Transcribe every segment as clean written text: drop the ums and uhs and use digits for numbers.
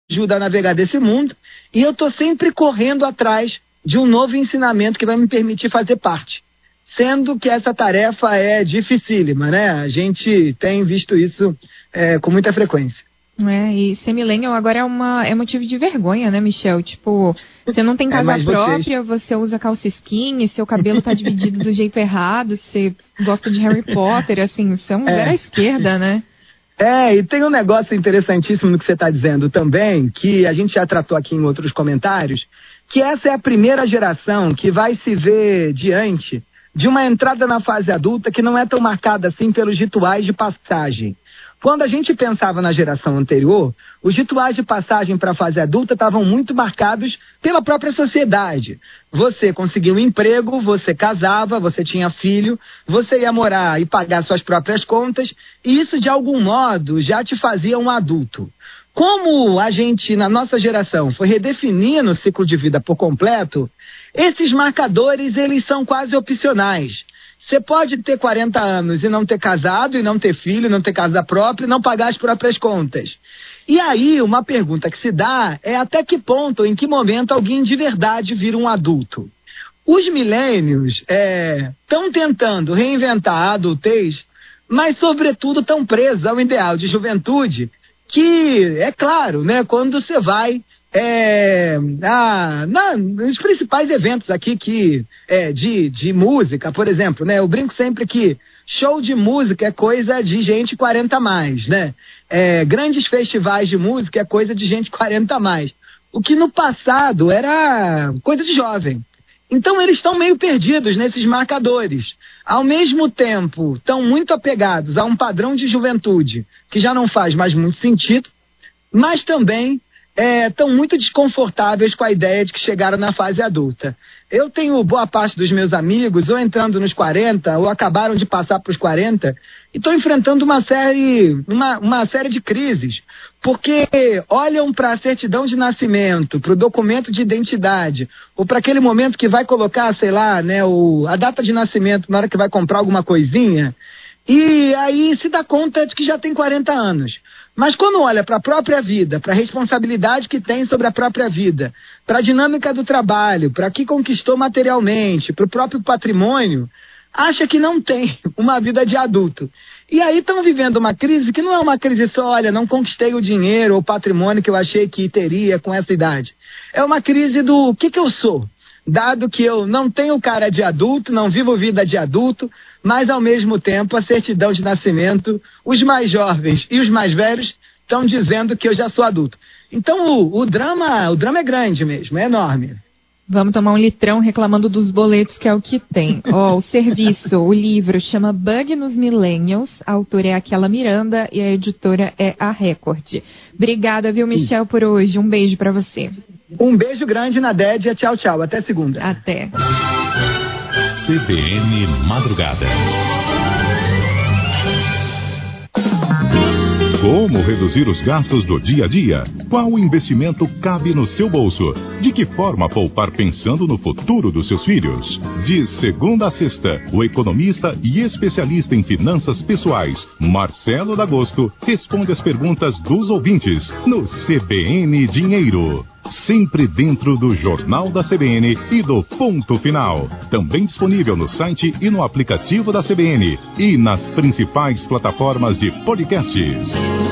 ajuda a navegar desse mundo, e eu estou sempre correndo atrás de um novo ensinamento que vai me permitir fazer parte. Sendo que essa tarefa é dificílima, né? A gente tem visto isso com muita frequência. E ser millennial agora é motivo de vergonha, né, Michel? Tipo, você não tem casa própria, você usa calça skinny, seu cabelo tá dividido do jeito errado, você gosta de Harry Potter, assim, você é um zero à esquerda, né? E tem um negócio interessantíssimo no que você está dizendo também, que a gente já tratou aqui em outros comentários, que essa é a primeira geração que vai se ver diante de uma entrada na fase adulta que não é tão marcada assim pelos rituais de passagem. Quando a gente pensava na geração anterior, os rituais de passagem para a fase adulta estavam muito marcados pela própria sociedade. Você conseguia um emprego, você casava, você tinha filho, você ia morar e pagar suas próprias contas, e isso de algum modo já te fazia um adulto. Como a gente, na nossa geração, foi redefinindo o ciclo de vida por completo, esses marcadores, eles são quase opcionais. Você pode ter 40 anos e não ter casado, e não ter filho, não ter casa própria, e não pagar as próprias contas. E aí, uma pergunta que se dá é até que ponto, em que momento alguém de verdade vira um adulto? Os milênios estão tentando reinventar a adultez, mas sobretudo estão presos ao ideal de juventude, que, é claro, né, quando você vai nos principais eventos aqui de música, por exemplo, né? Eu brinco sempre que show de música é coisa de gente 40 a mais, né? Grandes festivais de música é coisa de gente 40 a mais. O que no passado era coisa de jovem. Então eles estão meio perdidos nesses marcadores. Ao mesmo tempo, estão muito apegados a um padrão de juventude que já não faz mais muito sentido, mas também estão muito desconfortáveis com a ideia de que chegaram na fase adulta. Eu tenho boa parte dos meus amigos ou entrando nos 40 ou acabaram de passar para os 40 e estão enfrentando uma série de crises, porque olham para a certidão de nascimento, para o documento de identidade ou para aquele momento que vai colocar, sei lá, né, a data de nascimento na hora que vai comprar alguma coisinha, e aí se dá conta de que já tem 40 anos. Mas quando olha para a própria vida, para a responsabilidade que tem sobre a própria vida, para a dinâmica do trabalho, para o que conquistou materialmente, para o próprio patrimônio, acha que não tem uma vida de adulto. E aí estão vivendo uma crise que não é uma crise só, olha, não conquistei o dinheiro ou o patrimônio que eu achei que teria com essa idade. É uma crise do que eu sou. Dado que eu não tenho cara de adulto, não vivo vida de adulto, mas ao mesmo tempo a certidão de nascimento, os mais jovens e os mais velhos estão dizendo que eu já sou adulto. Então o drama é grande mesmo, é enorme. Vamos tomar um litrão reclamando dos boletos, que é o que tem. O serviço, o livro chama Bug nos Millennials, a autora é Aquela Miranda e a editora é a Record. Obrigada, viu, Michel, por hoje. Um beijo pra você. Um beijo grande na Dédia. Tchau, tchau. Até segunda. Até. CBN Madrugada. Como reduzir os gastos do dia a dia? Qual investimento cabe no seu bolso? De que forma poupar pensando no futuro dos seus filhos? De segunda a sexta, o economista e especialista em finanças pessoais, Marcelo D'Agosto, responde as perguntas dos ouvintes no CBN Dinheiro. Sempre dentro do Jornal da CBN e do Ponto Final. Também disponível no site e no aplicativo da CBN e nas principais plataformas de podcasts.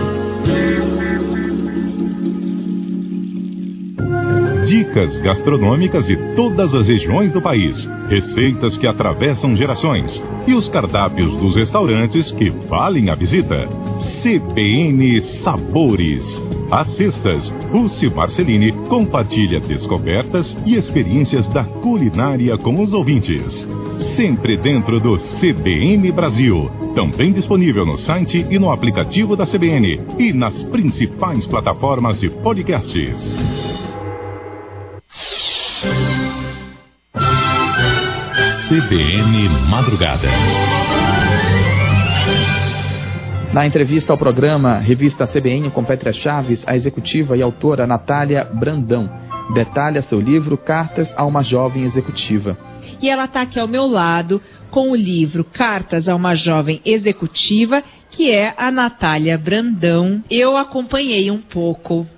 Dicas gastronômicas de todas as regiões do país, receitas que atravessam gerações e os cardápios dos restaurantes que valem a visita. CBN Sabores. Às sextas, Rússio Marcelini compartilha descobertas e experiências da culinária com os ouvintes. Sempre dentro do CBN Brasil. Também disponível no site e no aplicativo da CBN e nas principais plataformas de podcasts. CBN Madrugada. Na entrevista ao programa Revista CBN com Pétria Chaves, a executiva e autora Natália Brandão detalha seu livro Cartas a uma Jovem Executiva. E ela está aqui ao meu lado com o livro Cartas a uma Jovem Executiva, que é a Natália Brandão. Eu acompanhei um pouco